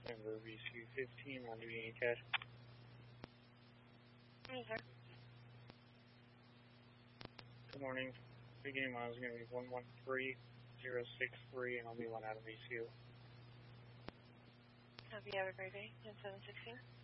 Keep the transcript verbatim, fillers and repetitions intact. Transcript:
Denver V C fifteen on duty and cash. Yes, sir. Good morning. Beginning mile is going to be one one three zero six three, and I'll be one out of V C U. Hope you have a great day. ten seven sixteen.